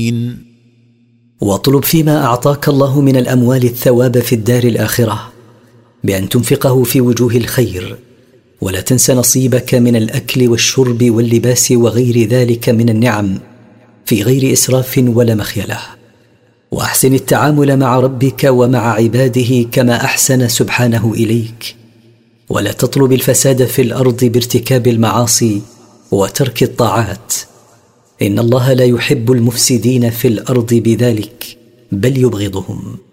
واطلب فيما أعطاك الله من الأموال الثواب في الدار الآخرة بأن تنفقه في وجوه الخير، ولا تنس نصيبك من الأكل والشرب واللباس وغير ذلك من النعم في غير إسراف ولا مخيلة. وأحسن التعامل مع ربك ومع عباده كما أحسن سبحانه إليك، ولا تطلب الفساد في الأرض بارتكاب المعاصي وترك الطاعات، إن الله لا يحب المفسدين في الأرض بذلك بل يبغضهم.